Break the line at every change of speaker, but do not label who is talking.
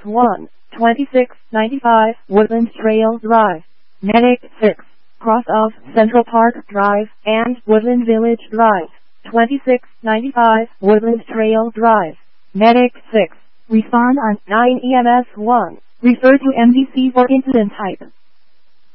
1, 2695 Woodland Trail Drive, Medic 6, cross of Central Park Drive and Woodland Village Drive, 2695 Woodland Trail Drive, Medic 6. Respond on 9 EMS 1. Refer to MDC for incident type.